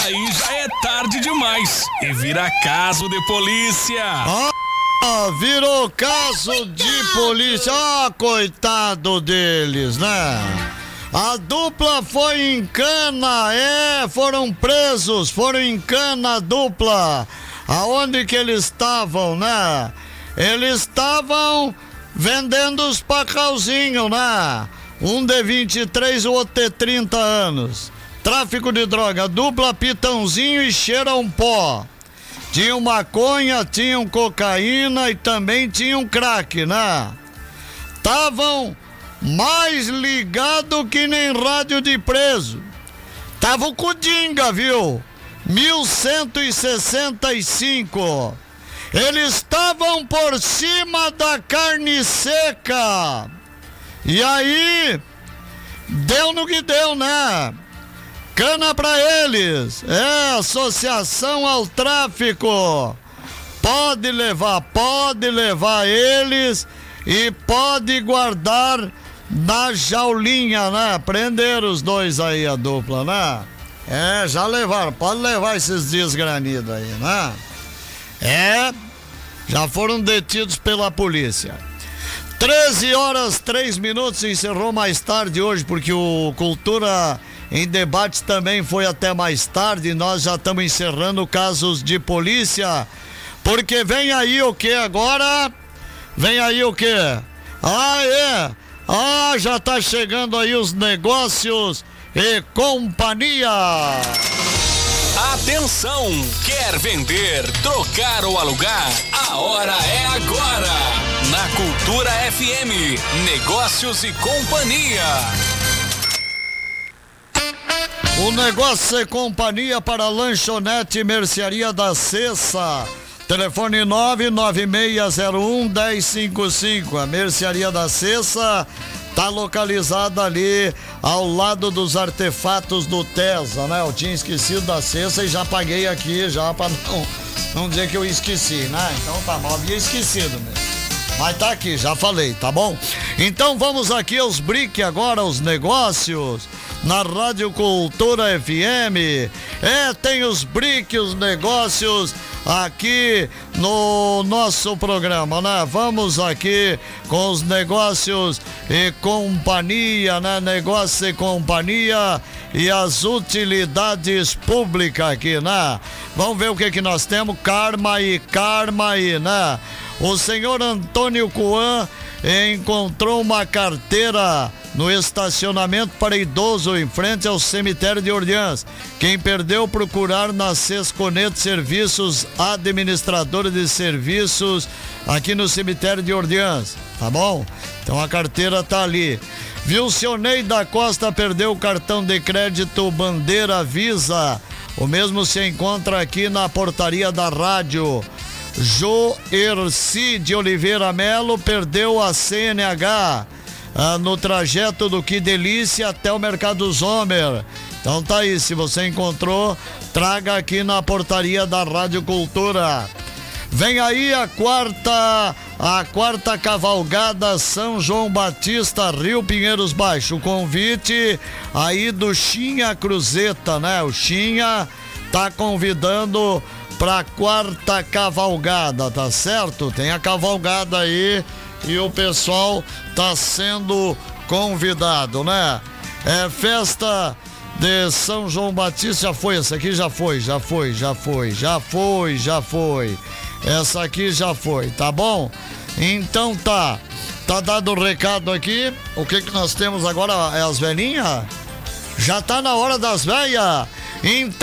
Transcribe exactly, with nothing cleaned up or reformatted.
aí já é tarde demais e vira caso de polícia. Ah, virou caso de polícia. Ah, coitado deles, né? A dupla foi em cana, é, foram presos, foram em cana a dupla. Aonde que eles estavam, né? Eles estavam vendendo os pacauzinhos, né? Um de vinte e três, o outro de trinta anos. Tráfico de droga, dupla Pitãozinho e Cheirão Pó. Tinham maconha, tinham cocaína e também tinham crack, né? Estavam mais ligado que nem rádio de preso. Tava com dinga, viu? mil cento e sessenta e cinco. Eles estavam por cima da carne seca. E aí, deu no que deu, né? Cana pra eles. É, associação ao tráfico. Pode levar, pode levar eles e pode guardar na jaulinha, né? Prenderam os dois aí, a dupla, né? É, já levaram, pode levar esses desgranidos aí, né? É, já foram detidos pela polícia. treze horas, três minutos, encerrou mais tarde hoje, porque o Cultura em Debates também foi até mais tarde. Nós já estamos encerrando casos de polícia, porque vem aí o que agora? Vem aí o que? Ah, é! Ah, já tá chegando aí os negócios e companhia. Atenção! Quer vender, trocar ou alugar? A hora é agora! Na Cultura F M, Negócios e Companhia. O Negócio e Companhia para Lanchonete e Mercearia da Cessa. Telefone nove nove seis zero um, um zero cinco cinco. A Mercearia da Cessa tá localizada ali ao lado dos artefatos do Tesa, né? Eu tinha esquecido da Cessa e já paguei aqui já para não, não dizer que eu esqueci, né? Então tá mal, havia esquecido mesmo. Mas tá aqui, já falei, tá bom? Então vamos aqui aos brick agora, os negócios na Rádio Cultura F M. É, tem os brick, os negócios aqui no nosso programa, né? Vamos aqui com os negócios e companhia, né? Negócio e companhia e as utilidades públicas aqui, né? Vamos ver o que que nós temos. Karma e Karma aí, né? O senhor Antônio Coan encontrou uma carteira no estacionamento para idoso em frente ao cemitério de Orleans. Quem perdeu, procurar na Sesconet Serviços, administradora de serviços aqui no cemitério de Orleans, tá bom? Então a carteira tá ali. Vilcionei da Costa perdeu o cartão de crédito Bandeira Visa. O mesmo se encontra aqui na portaria da rádio. Joerci de Oliveira Melo perdeu a C N H ah, no trajeto do Que Delícia até o Mercado Zomer. Então tá aí, se você encontrou, traga aqui na portaria da Rádio Cultura. Vem aí a quarta, a quarta cavalgada São João Batista, Rio Pinheiros Baixo. O convite aí do Chinha Cruzeta, né? O Chinha tá convidando pra quarta cavalgada, tá certo? Tem a cavalgada aí e o pessoal tá sendo convidado, né? É festa de São João Batista, já foi, essa aqui já foi, já foi, já foi, já foi, já foi. Essa aqui já foi, tá bom? Então tá, tá dado o recado aqui. O que que nós temos agora? É as velhinhas? Já tá na hora das velhas. Então